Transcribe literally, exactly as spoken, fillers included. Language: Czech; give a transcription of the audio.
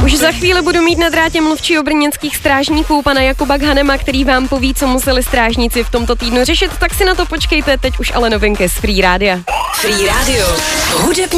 Už za chvíli budu mít na drátě mluvčího brněnských strážníků, pana Jakuba Ghanema, který vám poví, co museli strážníci v tomto týdnu řešit, tak si na to počkejte, teď už ale novinky z Free Rádia. Free Radio. Hudební